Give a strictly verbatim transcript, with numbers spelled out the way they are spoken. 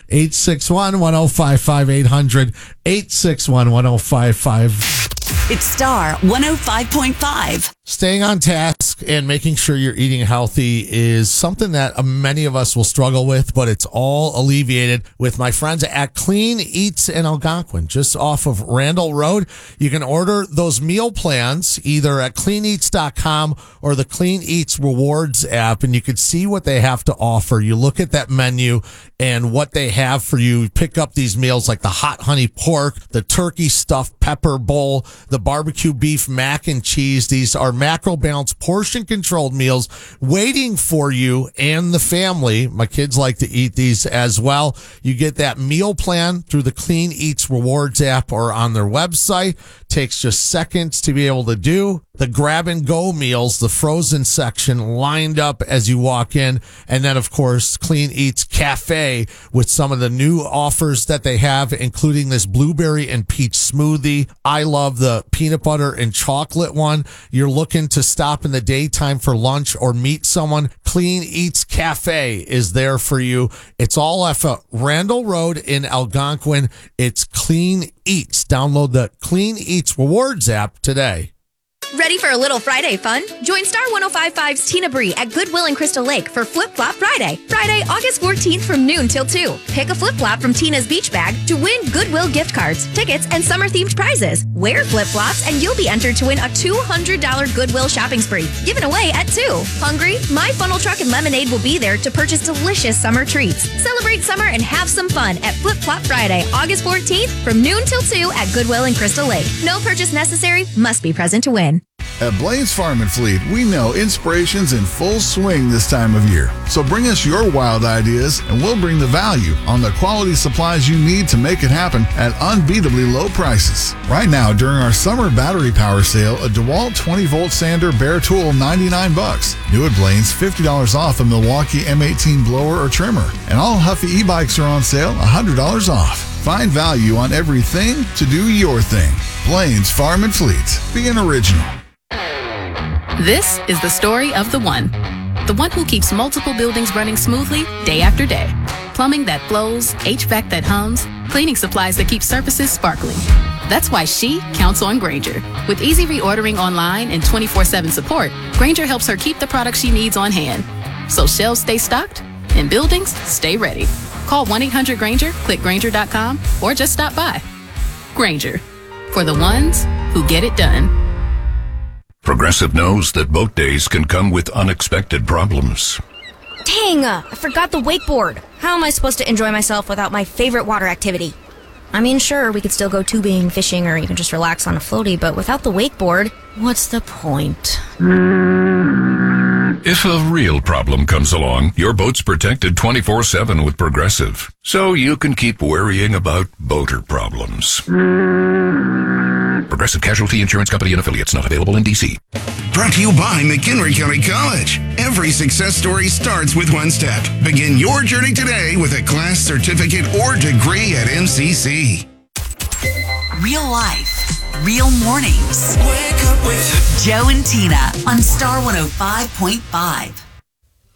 eight six one, one oh five five, eight hundred, eight six one, one oh five five. It's Star one oh five point five. Staying on task and making sure you're eating healthy is something that many of us will struggle with, but it's all alleviated with my friends at Clean Eats in Algonquin, just off of Randall Road. You can order those meal plans either at clean eats dot com or the Clean Eats Rewards app, and you can see what they have to offer. You look at that menu and what they have for you. Pick up these meals like the hot honey pork, the turkey stuffed pepper bowl, the barbecue beef mac and cheese. These are macro balanced, portion controlled meals waiting for you and the family. My kids like to eat these as well. You get that meal plan through the Clean Eats Rewards app or on their website. Takes just seconds to be able to do. The grab and go meals, the frozen section lined up as you walk in. And then, of course, Clean Eats Cafe with some of the new offers that they have, including this blueberry and peach smoothie. I love the peanut butter and chocolate one. You're looking to stop in the daytime for lunch or meet someone. Clean Eats Cafe is there for you. It's all off of Randall Road in Algonquin. It's Clean Eats. Download the Clean Eats Rewards app today. Ready for a little Friday fun? Join Star one oh five point five's Tina Bree at Goodwill in Crystal Lake for Flip Flop Friday. Friday, August fourteenth from noon till two. Pick a flip flop from Tina's beach bag to win Goodwill gift cards, tickets, and summer-themed prizes. Wear flip-flops and you'll be entered to win a two hundred dollars Goodwill shopping spree, given away at two. Hungry? My Funnel Truck and Lemonade will be there to purchase delicious summer treats. Celebrate summer and have some fun at Flip Flop Friday, August fourteenth from noon till two at Goodwill in Crystal Lake. No purchase necessary. Must be present to win. At Blaine's Farm and Fleet, we know inspiration's in full swing this time of year. So bring us your wild ideas and we'll bring the value on the quality supplies you need to make it happen at unbeatably low prices. Right now, during our summer battery power sale, a DeWalt twenty volt sander bare tool, ninety-nine bucks. New at Blaine's, fifty dollars off a Milwaukee M eighteen blower or trimmer. And all Huffy e-bikes are on sale, one hundred dollars off. Find value on everything to do your thing. Blaine's Farm and Fleet. Be an original. This is the story of the one. The one who keeps multiple buildings running smoothly day after day. Plumbing that flows, H V A C that hums, cleaning supplies that keep surfaces sparkling. That's why she counts on Grainger. With easy reordering online and twenty-four seven support, Grainger helps her keep the products she needs on hand. So shelves stay stocked and buildings stay ready. Call one eight hundred Grainger, click Grainger dot com, or just stop by. Grainger, for the ones who get it done. Progressive knows that boat days can come with unexpected problems. Dang, uh, I forgot the wakeboard. How am I supposed to enjoy myself without my favorite water activity? I mean, sure, we could still go tubing, fishing, or even just relax on a floaty, but without the wakeboard, what's the point? If a real problem comes along, your boat's protected twenty-four seven with Progressive, so you can keep worrying about boater problems. Progressive Casualty Insurance Company and Affiliates, not available in D C. Brought to you by McHenry County College. Every success story starts with one step. Begin your journey today with a class certificate or degree at M C C. Real life, real mornings. Wake up with Joe and Tina on Star one oh five point five.